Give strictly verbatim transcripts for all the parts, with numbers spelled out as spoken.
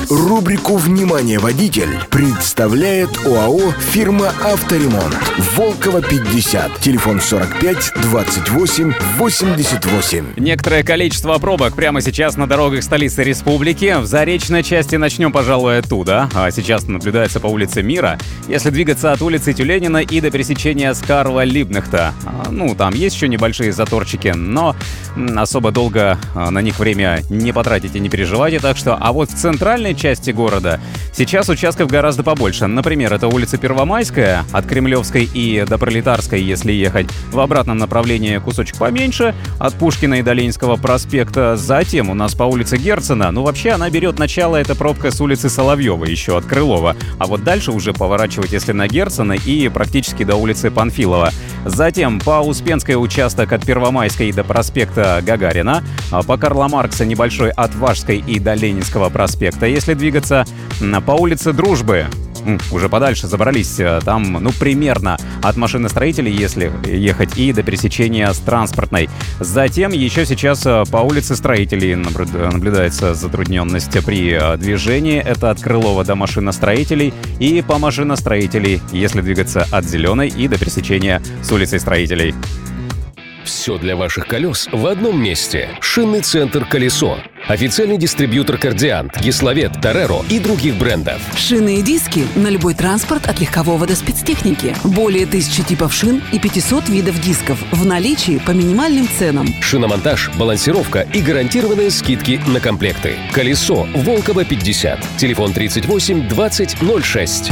Рубрику «Внимание, водитель» представляет ОАО «Фирма Авторемонт». Волкова, пятьдесят. Телефон сорок пять двадцать восемь восемьдесят восемь. Некоторое количество пробок прямо сейчас на дорогах столицы республики. В заречной части начнем, пожалуй, оттуда. А сейчас наблюдается по улице Мира. Если двигаться от улицы Тюленина и до пересечения с Карла Либнахта, ну, там есть еще небольшие заторчики, но особо долго на них время не потратите, не переживайте. Так что, а вот в центральной части города сейчас участков гораздо побольше. Например, это улица Первомайская, от Кремлевской и до Пролетарской, если ехать. В обратном направлении кусочек поменьше, от Пушкина и до Ленинского проспекта. Затем у нас по улице Герцена, ну вообще она берет начало, эта пробка с улицы Соловьева, еще от Крылова. А вот дальше уже поворачивать, если на Герцена, и практически до улицы Панфилова. Затем по Успенской участок от Первомайской до проспекта Гагарина. По Карла Маркса небольшой от Важской и до Ленинского проспекта. Если двигаться по улице Дружбы, уже подальше забрались, там, ну, примерно от машиностроителей, если ехать, и до пересечения с Транспортной. Затем еще сейчас по улице Строителей наблюдается затрудненность при движении. Это от Крылова до машиностроителей, и по машиностроителей, если двигаться от Зеленой и до пересечения с улицей Строителей. Все для ваших колес в одном месте. Шинный центр «Колесо». Официальный дистрибьютор «Кардиант», «Гисловет», «Тореро» и других брендов. Шины и диски на любой транспорт от легкового до спецтехники. Более тысячи типов шин и пятисот видов дисков в наличии по минимальным ценам. Шиномонтаж, балансировка и гарантированные скидки на комплекты. «Колесо», Волкова, пятьдесят. Телефон тридцать восемь двадцать ноль шесть.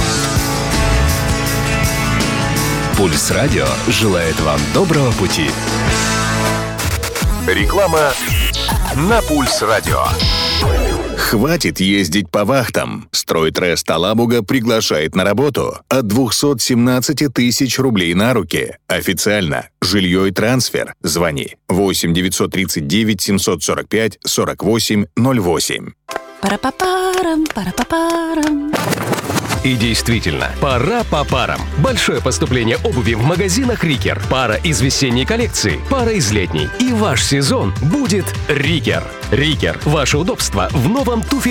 Пульс радио желает вам доброго пути. Реклама на Пульс радио. Хватит ездить по вахтам. Стройтрест Алабуга приглашает на работу от двухсот семнадцати тысяч рублей на руки. Официально. Жилье и трансфер. Звони восемь девятьсот тридцать девять семьсот сорок пять сорок восемь ноль восемь. Пара-па-парам, пара-па-парам. И действительно, пора по парам. Большое поступление обуви в магазинах «Рикер». Пара из весенней коллекции, пара из летней. И ваш сезон будет «Рикер». «Рикер» – ваше удобство в новом туфе.